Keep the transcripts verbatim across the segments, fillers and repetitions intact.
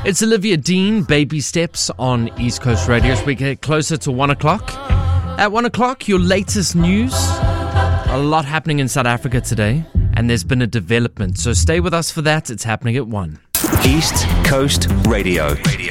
It's Olivia Dean, Baby Steps on East Coast Radio as we get closer to one o'clock. At one o'clock, your latest news. A lot happening in South Africa today, and there's been a development. So stay with us for that. It's happening at one. East Coast Radio. Radio.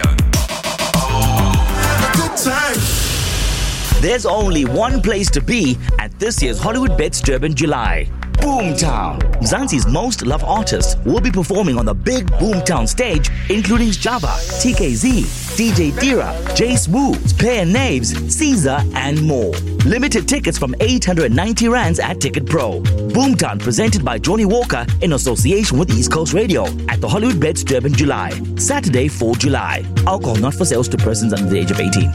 Good time. There's only one place to be at this year's Hollywood Bets Durban July. Boomtown. Mzansi's most loved artists will be performing on the big Boomtown stage, including Java, T K Z, D J Dira, Jace Wu, Pair Naves, Caesar, and more. Limited tickets from eight hundred ninety rands at Ticket Pro. Boomtown presented by Johnny Walker in association with East Coast Radio at the Hollywood Bets Durban July. Saturday, fourth of July. Alcohol not for sales to persons under the age of eighteen.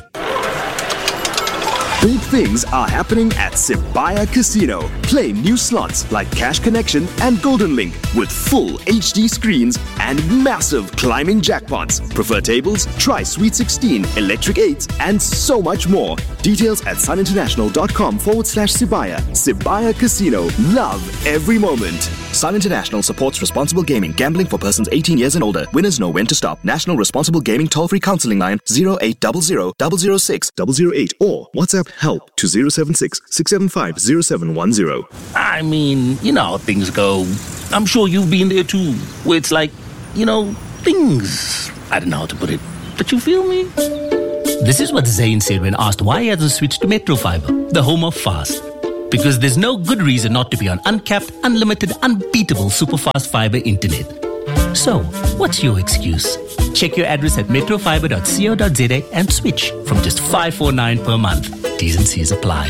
Big things are happening at Sibaya Casino. Play new slots like Cash Connection and Golden Link with full H D screens and massive climbing jackpots. Prefer tables? Try Sweet sixteen, Electric eight, and so much more. Details at suninternational.com forward slash Sibaya. Sibaya Casino. Love every moment. Sun International supports responsible gaming. Gambling for persons eighteen years and older. Winners know when to stop. National Responsible Gaming toll-free counseling line zero eight zero zero, zero zero six, zero zero eight or WhatsApp help to zero seven six, six seven five, zero seven one zero. I mean, you know how things go. I'm sure you've been there too, where it's like, you know, things. I don't know how to put it, but you feel me? This is what Zayn said when asked why he hasn't switched to Metro Fiber, the home of fast. Because there's no good reason not to be on uncapped, unlimited, unbeatable superfast fiber internet. So, what's your excuse? Check your address at metro fiber dot co dot za and switch from just five forty-nine per month. T's and C's apply.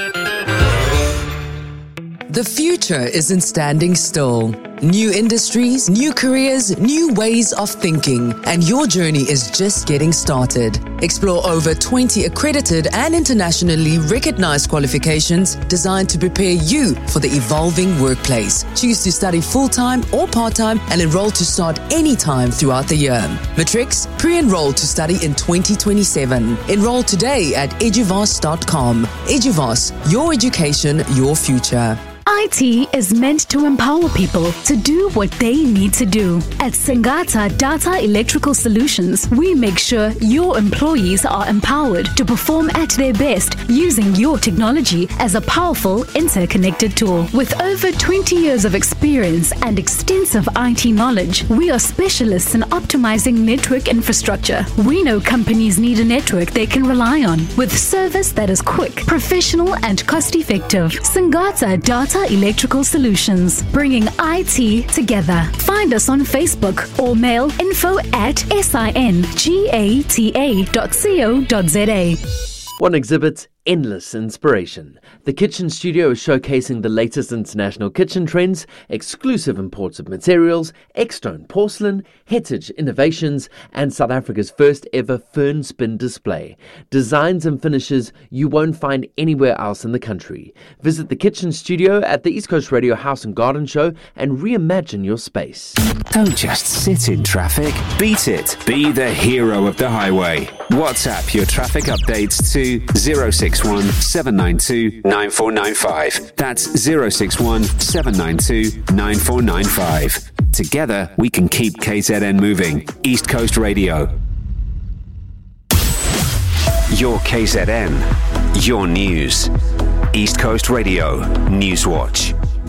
The future isn't standing still. New industries, new careers, new ways of thinking, and your journey is just getting started. Explore over twenty accredited and internationally recognized qualifications designed to prepare you for the evolving workplace. Choose to study full-time or part-time and enroll to start anytime throughout the year. Matrix, pre-enroll to study in twenty twenty-seven. Enroll today at eduvas dot com. Eduvas, your education, your future. I T is meant to empower people to do what they need to do. At Singata Data Electrical Solutions, we make sure your employees are empowered to perform at their best using your technology as a powerful interconnected tool. With over twenty years of experience and extensive I T knowledge, we are specialists in optimizing network infrastructure. We know companies need a network they can rely on with service that is quick, professional, and cost-effective. Singata Data Electrical Solutions, bringing I T together. Find us on Facebook or mail info at singata dot co dot za. One exhibit, endless inspiration. The Kitchen Studio is showcasing the latest international kitchen trends, exclusive imports of materials, X-Stone porcelain, heritage innovations, and South Africa's first ever fern spin display. Designs and finishes you won't find anywhere else in the country. Visit the Kitchen Studio at the East Coast Radio House and Garden Show and reimagine your space. Don't just sit in traffic. Beat it. Be the hero of the highway. WhatsApp your traffic updates to zero six one, seven nine two, nine four nine five. That's zero six one, seven nine two, nine four nine five. Together, we can keep K Z N moving. East Coast Radio. Your K Z N. Your news. East Coast Radio. Newswatch.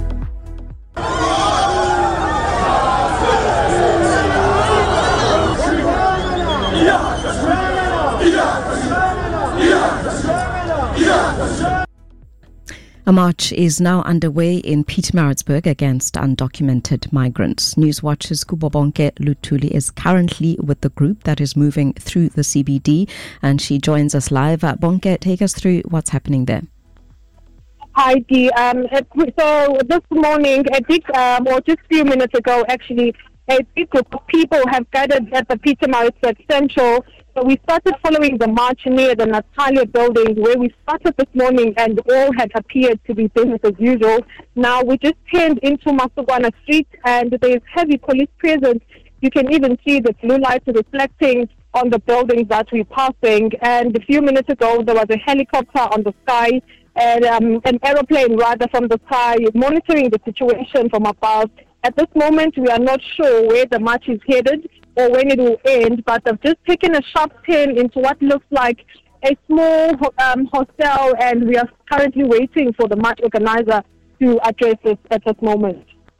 A march is now underway in Pietermaritzburg against undocumented migrants. Newswatch's Kubobonke Lutuli is currently with the group that is moving through the C B D, and she joins us live. Uh, Bonke, take us through what's happening there. Hi, Dee. Um, so this morning, a big, um, or just a few minutes ago, actually, a big group of people have gathered at the Pietermaritzburg Central. So we started following the march near the Natalia building, where we started this morning, and all had appeared to be business as usual. Now we just turned into Masugwana Street, and there is heavy police presence. You can even see the blue lights reflecting on the buildings that we're passing. And a few minutes ago, there was a helicopter on the sky, and um, an aeroplane rather from the sky, monitoring the situation from above. At this moment, we are not sure where the march is headed. or when it will end, but they've just taken a sharp turn into what looks like a small um, hostel, and we are currently waiting for the march organizer to address this at this moment.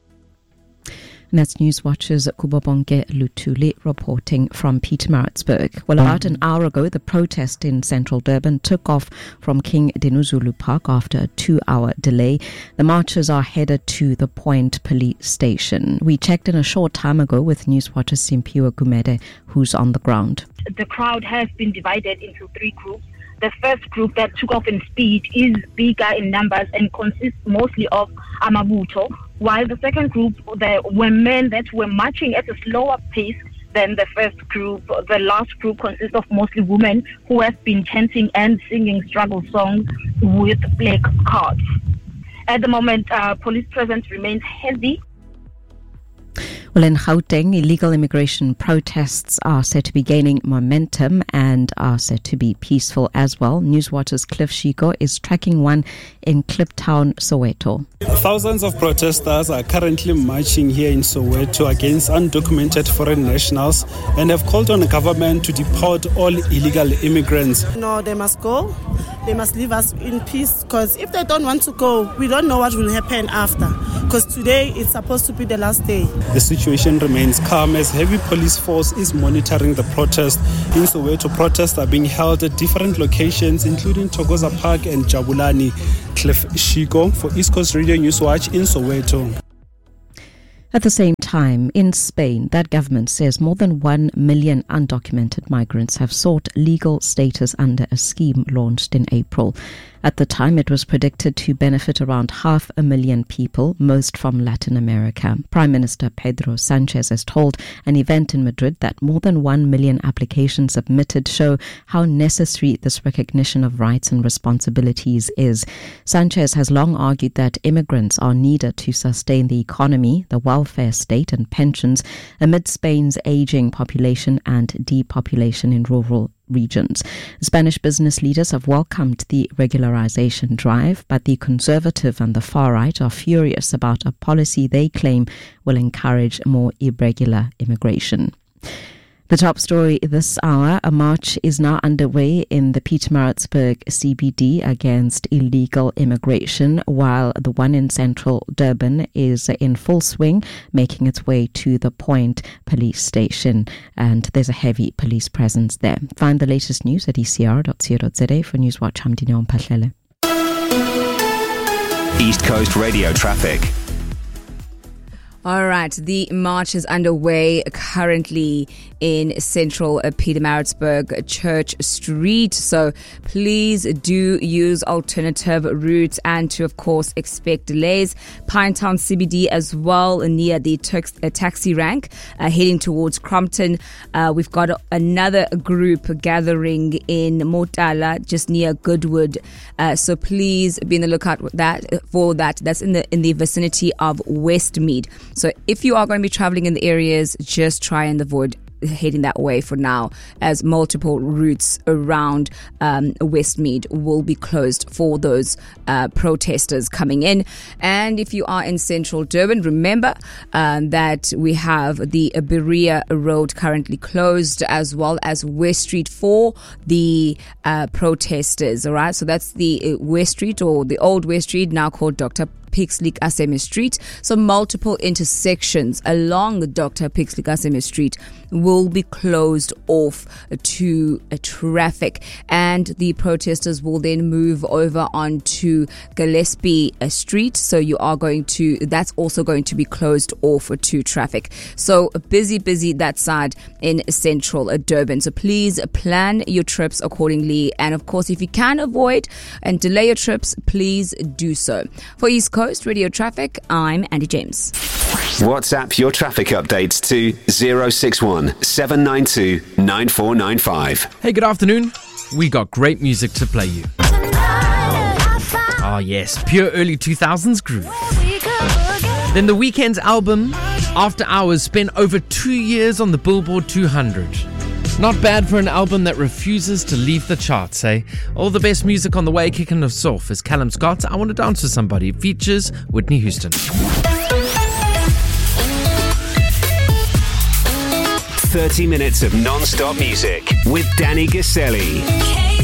And that's Newswatch's Kubobonke Luthuli reporting from Pietermaritzburg. Well, about an hour ago, the protest in central Durban took off from King Dinuzulu Park after a two-hour delay. The marchers are headed to the Point Police Station. We checked in a short time ago with Newswatch's Simpiwa Gumede, who's on the ground. The crowd has been divided into three groups. The first group that took off in speed is bigger in numbers and consists mostly of Amabuto, while the second group there were men that were marching at a slower pace than the first group. The last group consists of mostly women who have been chanting and singing struggle songs with black cards. At the moment, uh, police presence remains heavy. Well, in Gauteng, illegal immigration protests are said to be gaining momentum and are said to be peaceful as well. Newswatch's Cliff Shiko is tracking one in Kliptown, Soweto. Thousands of protesters are currently marching here in Soweto against undocumented foreign nationals and have called on the government to deport all illegal immigrants. No, they must go. They must leave us in peace, because if they don't want to go, we don't know what will happen after, because today is supposed to be the last day. The situation remains calm as heavy police force is monitoring the protest. In Soweto, protests are being held at different locations, including Togoza Park and Jabulani. Cliff Shiko for East Coast Radio Newswatch in Soweto. At the same time, in Spain, that government says more than one million undocumented migrants have sought legal status under a scheme launched in April. At the time, it was predicted to benefit around half a million people, most from Latin America. Prime Minister Pedro Sanchez has told an event in Madrid that more than one million applications submitted show how necessary this recognition of rights and responsibilities is. Sanchez has long argued that immigrants are needed to sustain the economy, the welfare state and pensions amid Spain's aging population and depopulation in rural regions. Spanish business leaders have welcomed the regularization drive, but the conservative and the far right are furious about a policy they claim will encourage more irregular immigration. The top story this hour, a march is now underway in the Pietermaritzburg C B D against illegal immigration, while the one in central Durban is in full swing, making its way to the Point Police Station, and there's a heavy police presence there. Find the latest news at e c r dot co dot z a. For Newswatch, I'm Dineo Mpahlele. East Coast Radio traffic. All right, the march is underway currently in central uh, Pietermaritzburg, Church Street. So please do use alternative routes and to, of course, expect delays. Pinetown C B D as well near the tax, uh, taxi rank, uh, heading towards Crompton. Uh, we've got a, another group gathering in Motala, just near Goodwood. Uh, so please be on the lookout for that. For that, that's in the in the vicinity of Westmead. So if you are going to be traveling in the areas, just try and avoid heading that way for now, as multiple routes around um, Westmead will be closed for those uh, protesters coming in. And if you are in central Durban, remember um, that we have the Berea Road currently closed, as well as West Street for the uh, protesters. All right, so that's the West Street, or the old West Street, now called Doctor Pixley Kaseme Street. So multiple intersections along Doctor Pixley Kaseme Street will be closed off to uh, traffic, and the protesters will then move over onto Gillespie uh, Street. So you are going to, that's also going to be closed off to traffic. So busy, busy that side in central uh, Durban. So please plan your trips accordingly. And of course, if you can avoid and delay your trips, please do so. For East Coast Radio Traffic, I'm Andy James. WhatsApp your traffic updates to zero six one seven nine two nine four nine five. Hey, good afternoon. We got great music to play you. Oh yes, pure early two thousands groove. Then The Weeknd's album, After Hours, spent over two years on the Billboard two hundred. Not bad for an album that refuses to leave the charts, eh? All the best music on the way. Kicking us off is Callum Scott, I Want to Dance with Somebody. Features Whitney Houston. thirty minutes of non-stop music with Danny Gaselli.